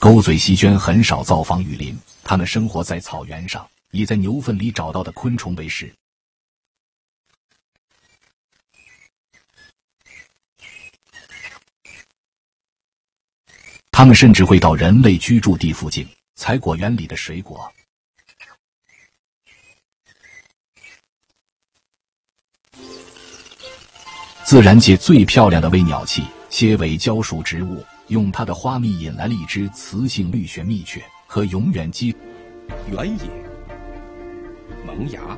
钩嘴细菌很少造访雨林，它们生活在草原上，以在牛粪里找到的昆虫为食。它们甚至会到人类居住地附近，采果园里的水果。自然界最漂亮的微鸟器蝎尾胶属植物，用它的花蜜引来了一只雌性绿旋蜜雀和永远鸡。 原野、萌芽、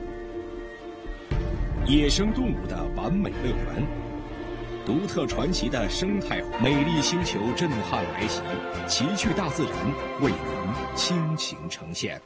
野生动物的完美乐园，独特传奇的生态美丽星球震撼来袭，奇趣大自然为您倾情呈现。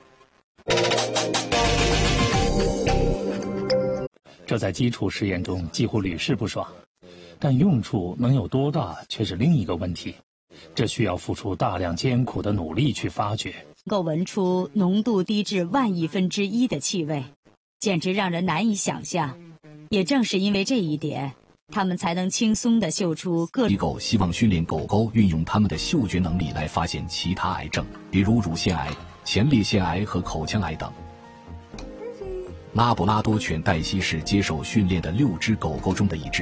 这在基础实验中几乎屡试不爽，但用处能有多大却是另一个问题，这需要付出大量艰苦的努力去发掘。 能够闻出浓度低至1/1000的气味，简直让人难以想象。也正是因为这一点，他们才能轻松地嗅出各种。 机构希望训练狗狗运用它们的嗅觉能力来发现其他癌症，比如乳腺癌、前列腺癌和口腔癌等。拉布拉多犬黛西是接受训练的6只狗狗中的一只。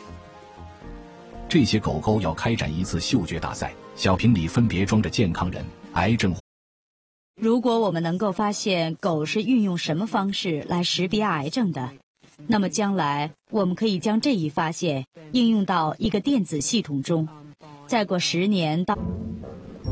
这些狗狗要开展一次嗅觉大赛，小瓶里分别装着健康人、癌症。 如果我们能够发现狗是运用什么方式来识别癌症的，那么将来我们可以将这一发现应用到一个电子系统中，再过10年到